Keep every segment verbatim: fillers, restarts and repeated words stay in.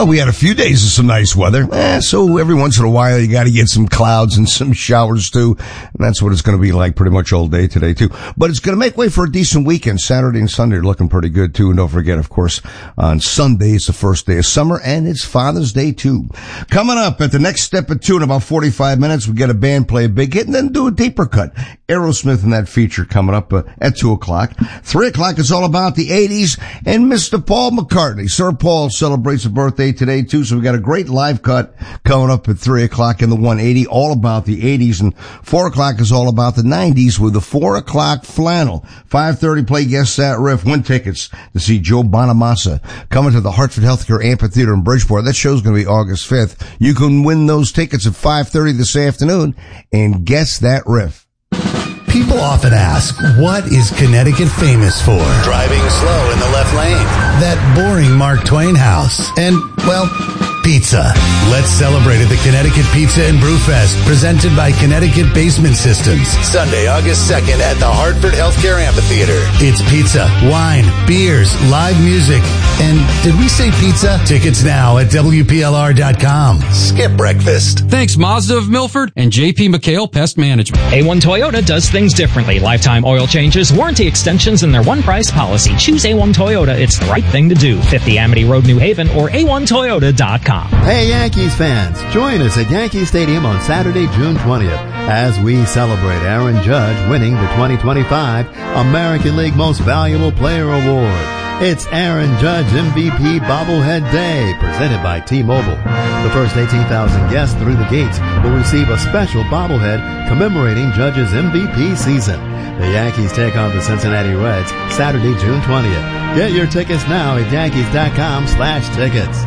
Well, we had a few days of some nice weather, eh, so every once in a while you got to get some clouds and some showers too, and that's what it's going to be like pretty much all day today too. But it's going to make way for a decent weekend. Saturday and Sunday are looking pretty good too, and don't forget, of course, on Sunday is the first day of summer, and it's Father's Day too. Coming up at the next step of two in about forty-five minutes, we get a band play a big hit and then do a deeper cut. Aerosmith in that feature coming up uh, at two o'clock. Three o'clock is all about the eighties and Mister Paul McCartney. Sir Paul celebrates a birthday today too, so we got a great live cut coming up at three o'clock in the one eighty, all about the eighties, and four o'clock is all about the nineties with the four o'clock flannel. five thirty, play Guess That Riff, win tickets to see Joe Bonamassa coming to the Hartford Healthcare Amphitheater in Bridgeport. That show's going to be August fifth. You can win those tickets at five thirty this afternoon and Guess That Riff. People often ask, what is Connecticut famous for? Driving slow in the left lane. That boring Mark Twain house. And, well, pizza. Let's celebrate at the Connecticut Pizza and Brew Fest, presented by Connecticut Basement Systems. Sunday, August second at the Hartford Healthcare Amphitheater. It's pizza, wine, beers, live music, and did we say pizza? Tickets now at W P L R dot com. Skip breakfast. Thanks, Mazda of Milford and J P McHale Pest Management. A one Toyota does things differently. Lifetime oil changes, warranty extensions, and their one price policy. Choose A one Toyota. It's the right thing to do. fifty Amity Road, New Haven, or A one Toyota dot com. Hey, Yankees fans, join us at Yankee Stadium on Saturday, June twentieth, as we celebrate Aaron Judge winning the twenty twenty-five American League Most Valuable Player Award. It's Aaron Judge M V P Bobblehead Day, presented by T-Mobile. The first eighteen thousand guests through the gates will receive a special bobblehead commemorating Judge's M V P season. The Yankees take on the Cincinnati Reds Saturday, June twentieth. Get your tickets now at Yankees dot com slash tickets.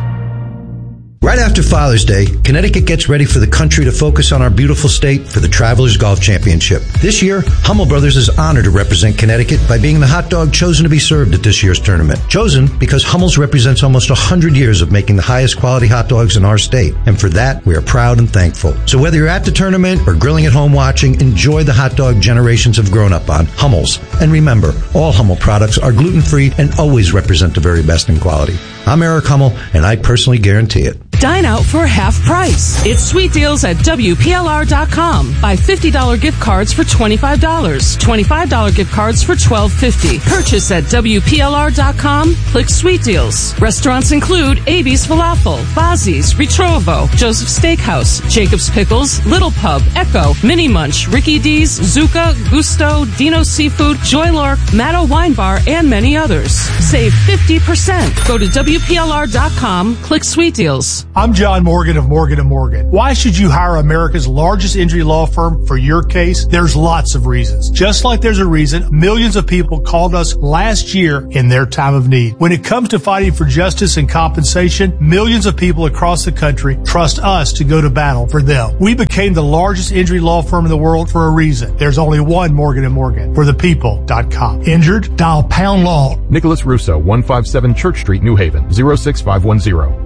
Right after Father's Day, Connecticut gets ready for the country to focus on our beautiful state for the Travelers Golf Championship. This year, Hummel Brothers is honored to represent Connecticut by being the hot dog chosen to be served at this year's tournament. Chosen because Hummel's represents almost one hundred years of making the highest quality hot dogs in our state. And for that, we are proud and thankful. So whether you're at the tournament or grilling at home watching, enjoy the hot dog generations have grown up on, Hummel's. And remember, all Hummel products are gluten-free and always represent the very best in quality. I'm Eric Hummel, and I personally guarantee it. Dine out for half price. It's sweet deals at W P L R dot com. Buy fifty dollars gift cards for twenty-five dollars. twenty-five dollars gift cards for twelve fifty. Purchase at W P L R dot com. Click sweet deals. Restaurants include A B's Falafel, Bazzi's, Ritrovo, Joseph's Steakhouse, Jacob's Pickles, Little Pub, Echo, Mini Munch, Ricky D's, Zuka, Gusto, Dino's Seafood, Joy Lark, Matto Wine Bar, and many others. Save fifty percent. Go to W P L R dot com. Click sweet deals. I'm John Morgan of Morgan and Morgan. Why should you hire America's largest injury law firm for your case? There's lots of reasons. Just like there's a reason millions of people called us last year in their time of need. When it comes to fighting for justice and compensation, millions of people across the country trust us to go to battle for them. We became the largest injury law firm in the world for a reason. There's only one Morgan and Morgan. For the people dot com. Injured? Dial pound law. Nicholas Russo, one fifty-seven Church Street, New Haven, zero six five one zero.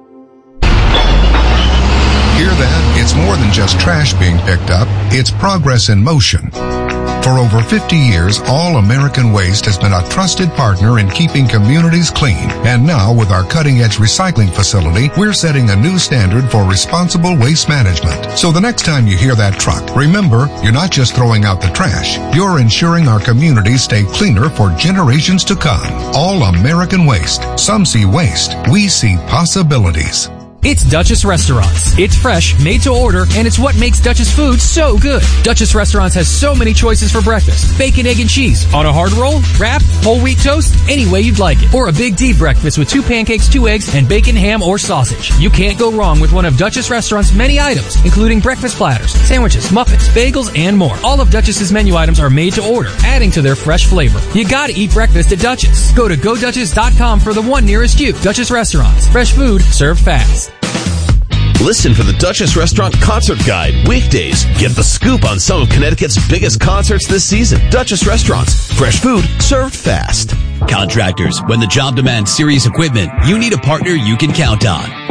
Hear that? It's more than just trash being picked up. It's progress in motion. For over fifty years, All American Waste has been a trusted partner in keeping communities clean. And now, with our cutting-edge recycling facility, we're setting a new standard for responsible waste management. So the next time you hear that truck, remember, you're not just throwing out the trash. You're ensuring our communities stay cleaner for generations to come. All American Waste. Some see waste. We see possibilities. It's Duchess Restaurants. It's fresh, made to order, and it's what makes Duchess food so good. Duchess Restaurants has so many choices for breakfast. Bacon, egg, and cheese. On a hard roll, wrap, whole wheat toast, any way you'd like it. Or a big D breakfast with two pancakes, two eggs, and bacon, ham, or sausage. You can't go wrong with one of Duchess Restaurants' many items, including breakfast platters, sandwiches, muffins, bagels, and more. All of Duchess's menu items are made to order, adding to their fresh flavor. You gotta eat breakfast at Duchess. Go to go duchess dot com for the one nearest you. Duchess Restaurants. Fresh food, served fast. Listen for the Duchess Restaurant Concert Guide weekdays. Get the scoop on some of Connecticut's biggest concerts this season. Duchess Restaurants. Fresh food served fast. Contractors, when the job demands serious equipment, you need a partner you can count on.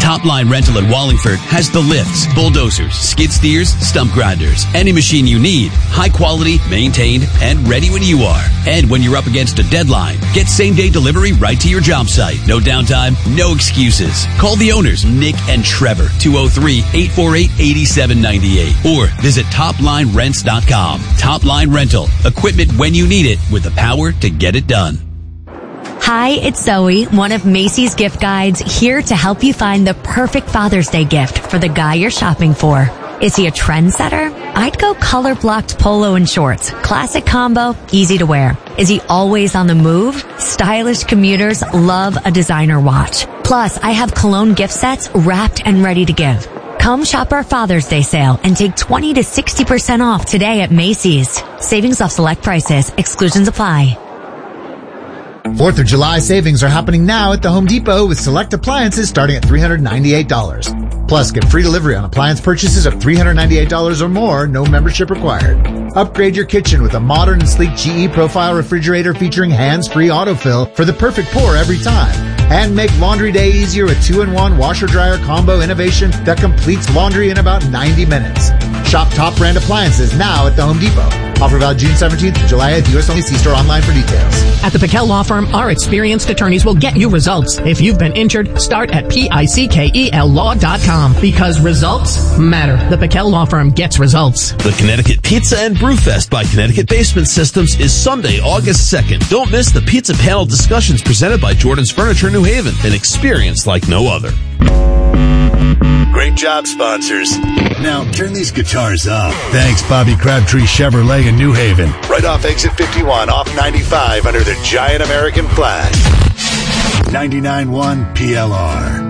Top Line Rental in Wallingford has the lifts, bulldozers, skid steers, stump grinders, any machine you need, high quality, maintained, and ready when you are. And when you're up against a deadline, get same-day delivery right to your job site. No downtime, no excuses. Call the owners, Nick and Trevor, two oh three, eight four eight, eight seven nine eight, or visit top line rents dot com. Top Line Rental, equipment when you need it with the power to get it done. Hi, it's Zoe, one of Macy's gift guides, here to help you find the perfect Father's Day gift for the guy you're shopping for. Is he a trendsetter? I'd go color-blocked polo and shorts. Classic combo, easy to wear. Is he always on the move? Stylish commuters love a designer watch. Plus, I have cologne gift sets wrapped and ready to give. Come shop our Father's Day sale and take twenty to sixty percent off today at Macy's. Savings off select prices. Exclusions apply. fourth of July savings are happening now at the Home Depot with select appliances starting at three hundred ninety-eight dollars. Plus, get free delivery on appliance purchases of three hundred ninety-eight dollars or more, no membership required. Upgrade your kitchen with a modern and sleek G E profile refrigerator featuring hands-free autofill for the perfect pour every time. And make laundry day easier with two in one washer-dryer combo innovation that completes laundry in about ninety minutes. Shop top brand appliances now at the Home Depot. Offer valid June seventeenth to July eighth. U S only. See store online for details. At the Pickell Law Firm, our experienced attorneys will get you results. If you've been injured, start at P I C K E L law dot com because results matter. The Pickell Law Firm gets results. The Connecticut Pizza and Brewfest by Connecticut Basement Systems is Sunday, August second. Don't miss the pizza panel discussions presented by Jordan's Furniture New Haven, an experience like no other. Great job, sponsors. Now turn these guitars up. Thanks, Bobby Crabtree Chevrolet in New Haven. Right off exit fifty-one, off ninety-five, under the giant American flag. ninety-nine point one P L R.